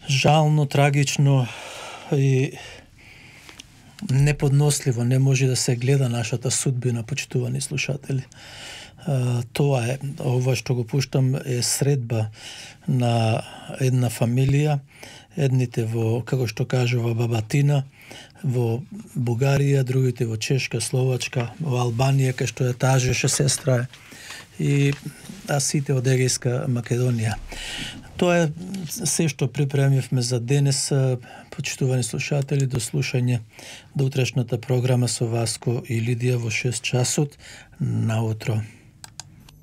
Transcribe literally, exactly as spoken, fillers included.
жално, трагично и неподносливо. Не може да се гледа нашата судбина, почитувани слушатели. Тоа е, ова што го пуштам е средба на една фамилија, едните во, како што кажува баба Тина, во Бугарија, другите во Чешка, Словачка, во Албанија, кај што е тажеше сестра, и а сите од Егејска Македонија. Тоа е се што припремивме за денес, почитувани слушатели, до слушање до утрешната програма со Васко и Лидија во шест часот наутро.